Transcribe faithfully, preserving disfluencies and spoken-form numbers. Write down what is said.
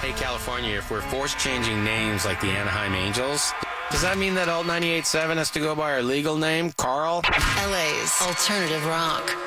Hey, California, if we're force changing names like the Anaheim Angels, does that mean that Alt ninety-eight point seven has to go by our legal name, Carl? L A's alternative rock.